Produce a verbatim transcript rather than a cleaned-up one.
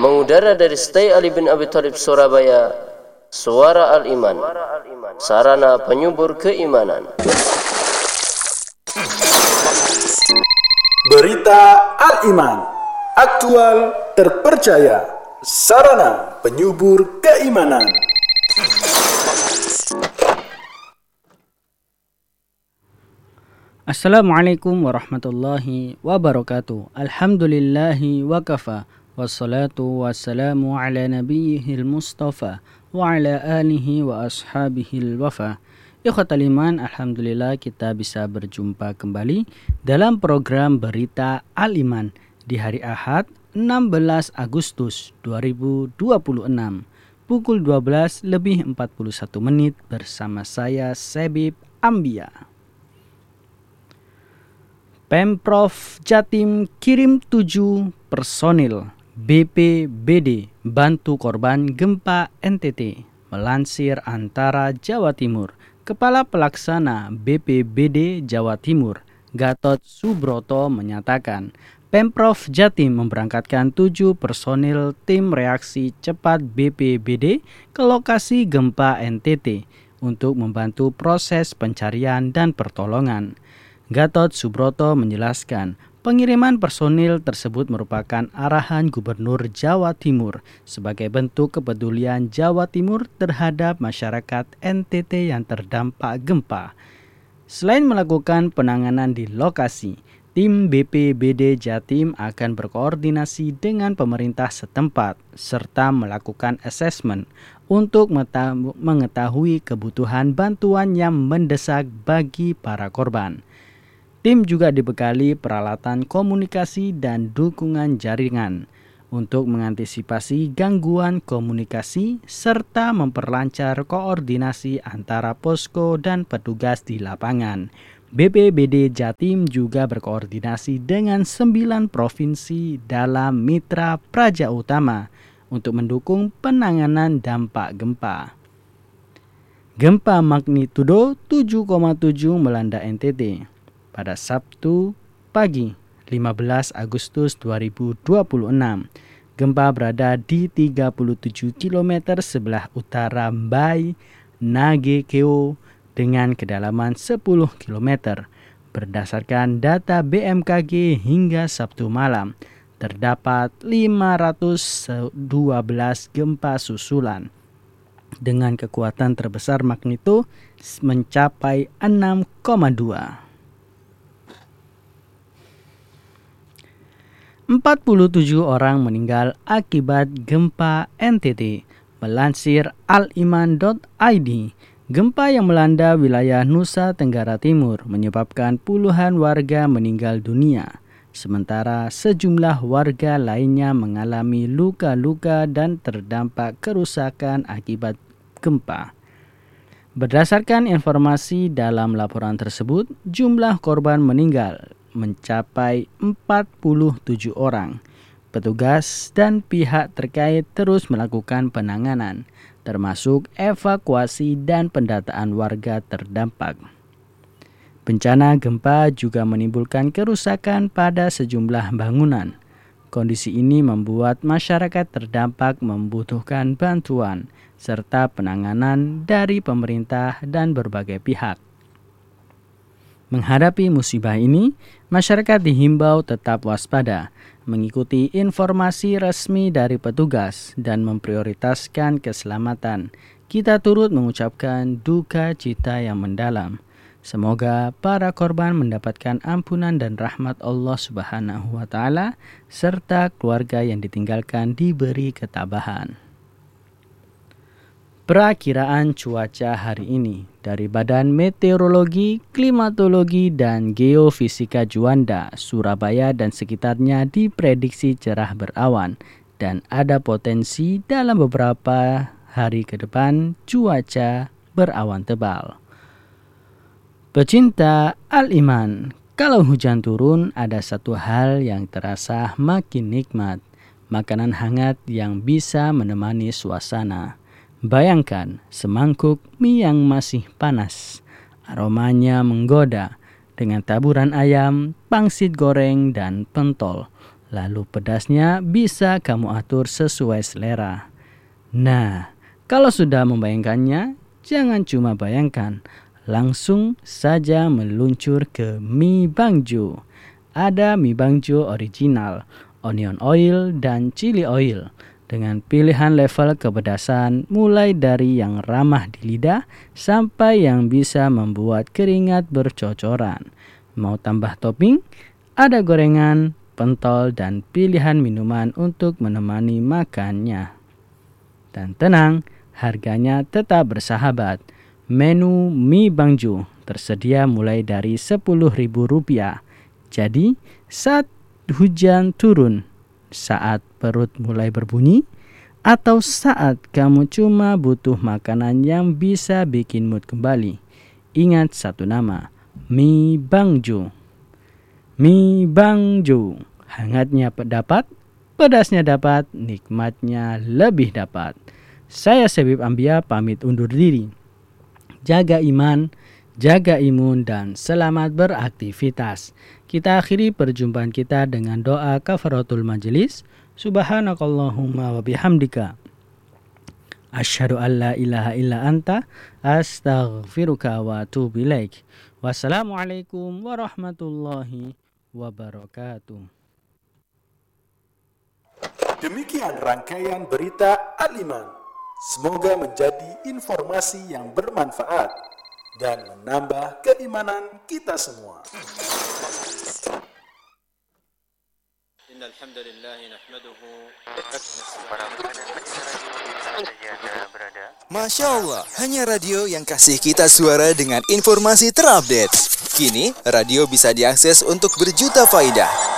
Mengudara dari Stay Ali bin Abi Thalib Surabaya, Suara Al-Iman, sarana penyubur keimanan. Berita Al-Iman, aktual, terpercaya, sarana penyubur keimanan. Assalamualaikum warahmatullahi wabarakatuh. Alhamdulillahi wa kafa. Wassalatu wassalamu ala nabiyyihil mustafa wa ala alihi wa ashabihil wafa. Ikhwatal iman, alhamdulillah kita bisa berjumpa kembali dalam program Berita Al-Iman di hari Ahad enam belas Agustus dua ribu dua puluh enam pukul dua belas lebih empat puluh satu menit bersama saya Sebib Ambia. Pemprov Jatim kirim tujuh personil B P B D bantu korban gempa N T T. Melansir Antara Jawa Timur, Kepala Pelaksana B P B D Jawa Timur, Gatot Subroto menyatakan, Pemprov Jatim memberangkatkan tujuh personil tim reaksi cepat B P B D ke lokasi gempa N T T untuk membantu proses pencarian dan pertolongan. Gatot Subroto menjelaskan, pengiriman personil tersebut merupakan arahan Gubernur Jawa Timur sebagai bentuk kepedulian Jawa Timur terhadap masyarakat N T T yang terdampak gempa. Selain melakukan penanganan di lokasi, tim B P B D Jatim akan berkoordinasi dengan pemerintah setempat serta melakukan asesmen untuk mengetahui kebutuhan bantuan yang mendesak bagi para korban. Tim juga dibekali peralatan komunikasi dan dukungan jaringan untuk mengantisipasi gangguan komunikasi serta memperlancar koordinasi antara posko dan petugas di lapangan. B P B D Jatim juga berkoordinasi dengan sembilan provinsi dalam mitra Praja Utama untuk mendukung penanganan dampak gempa. Gempa magnitudo tujuh koma tujuh melanda N T T pada Sabtu pagi lima belas Agustus dua ribu dua puluh enam. Gempa berada di tiga puluh tujuh kilometer sebelah utara Mbai Nagekeo dengan kedalaman sepuluh kilometer. Berdasarkan data B M K G hingga Sabtu malam, terdapat lima ratus dua belas gempa susulan dengan kekuatan terbesar magnitudo mencapai enam koma dua. empat puluh tujuh orang meninggal akibat gempa N T T. Melansir al iman dot i d, gempa yang melanda wilayah Nusa Tenggara Timur menyebabkan puluhan warga meninggal dunia, sementara sejumlah warga lainnya mengalami luka-luka dan terdampak kerusakan akibat gempa. Berdasarkan informasi dalam laporan tersebut, jumlah korban meninggal mencapai empat puluh tujuh orang. Petugas dan pihak terkait terus melakukan penanganan, termasuk evakuasi dan pendataan warga terdampak. Bencana gempa juga menimbulkan kerusakan pada sejumlah bangunan. Kondisi ini membuat masyarakat terdampak membutuhkan bantuan serta penanganan dari pemerintah dan berbagai pihak. Menghadapi musibah ini, masyarakat dihimbau tetap waspada, mengikuti informasi resmi dari petugas, dan memprioritaskan keselamatan. Kita turut mengucapkan duka cita yang mendalam. Semoga para korban mendapatkan ampunan dan rahmat Allah Subhanahu wa Ta'ala, serta keluarga yang ditinggalkan diberi ketabahan. Perakiraan cuaca hari ini dari Badan Meteorologi, Klimatologi, dan Geofisika Juanda, Surabaya dan sekitarnya diprediksi cerah berawan dan ada potensi dalam beberapa hari ke depan cuaca berawan tebal. Pecinta Al-Iman, kalau hujan turun ada satu hal yang terasa makin nikmat, makanan hangat yang bisa menemani suasana. Bayangkan semangkuk mie yang masih panas, aromanya menggoda dengan taburan ayam, pangsit goreng, dan pentol. Lalu pedasnya bisa kamu atur sesuai selera. Nah, kalau sudah membayangkannya, jangan cuma bayangkan, langsung saja meluncur ke mie bangjo. Ada mie bangjo original, onion oil dan chili oil dengan pilihan level kepedasan mulai dari yang ramah di lidah sampai yang bisa membuat keringat bercocoran. Mau tambah topping? Ada gorengan, pentol, dan pilihan minuman untuk menemani makannya. Dan tenang, harganya tetap bersahabat. Menu mie bangjo tersedia mulai dari sepuluh ribu rupiah. Jadi, saat hujan turun, saat perut mulai berbunyi, atau saat kamu cuma butuh makanan yang bisa bikin mood kembali, ingat satu nama, mie bangjo. Mie bangjo, hangatnya dapat, pedasnya dapat, nikmatnya lebih dapat. Saya Sebib Ambia pamit undur diri. Jaga iman, jaga imun, dan selamat beraktivitas. Kita akhiri perjumpaan kita dengan doa kafaratul majelis. Subhanakallahumma wa bihamdika asyhadu an la ilaha illa anta astaghfiruka wa atubu ilaik. Wassalamualaikum warahmatullahi wabarakatuh. Demikian rangkaian berita Al-Iman. Semoga menjadi informasi yang bermanfaat dan menambah keimanan kita semua. Masya Allah, hanya radio yang kasih kita suara dengan informasi terupdate. Kini, radio bisa diakses untuk berjuta faedah.